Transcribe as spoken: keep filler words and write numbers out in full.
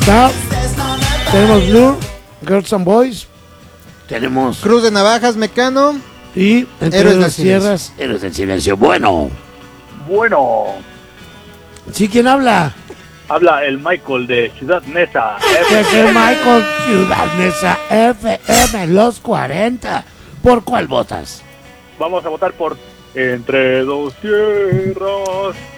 está. Tenemos Blur, Girls and Boys. Tenemos Cruz de Navajas, Mecano. Y Entre Héroes las del Silencio. Tierras, Héroes del Silencio. Bueno. Bueno, ¿Sí? ¿Quién habla? habla el Michael de Ciudad Neza. Desde Michael, Ciudad Neza, F M, los cuarenta. ¿Por cuál votas? Vamos a votar por Entre dos Tierras.